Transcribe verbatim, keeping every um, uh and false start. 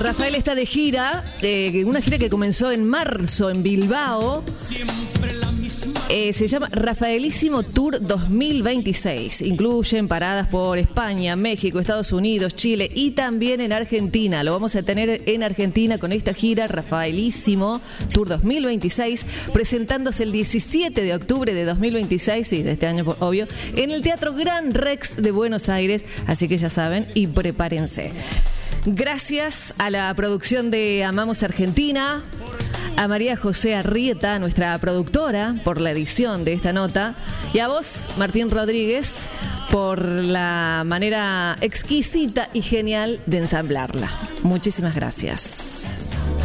Rafael está de gira, eh, una gira que comenzó en marzo en Bilbao. Eh, se llama Rafaelísimo Tour dos mil veintiséis. Incluyen paradas por España, México, Estados Unidos, Chile y también en Argentina. Lo vamos a tener en Argentina con esta gira Rafaelísimo Tour dos mil veintiséis, presentándose el diecisiete de octubre de dos mil veintiséis, y de este año obvio, en el Teatro Gran Rex de Buenos Aires. Así que ya saben y prepárense. Gracias a la producción de Amamos Argentina, a María José Arrieta, nuestra productora, por la edición de esta nota, y a vos, Martín Rodríguez, por la manera exquisita y genial de ensamblarla. Muchísimas gracias.